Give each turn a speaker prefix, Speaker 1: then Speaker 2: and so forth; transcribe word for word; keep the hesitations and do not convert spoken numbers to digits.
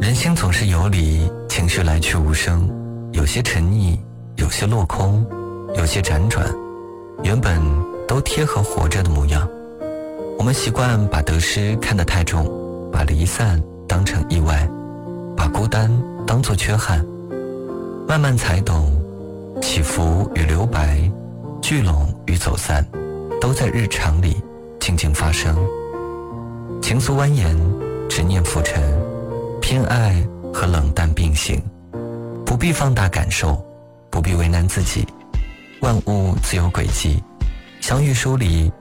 Speaker 1: 人心总是有理，情绪来去无声，有些沉溺，有些落空，有些辗转，原本都贴合活着的模样。我们习惯把得失看得太重，把离散当成意外，把孤单当作缺憾，慢慢才懂，起伏与留白，聚拢与走散，都在日常里静静发生。情愫蜿蜒，执念浮沉，偏爱和冷淡并行，不必放大感受，不必为难自己，万物自有轨迹，相遇疏离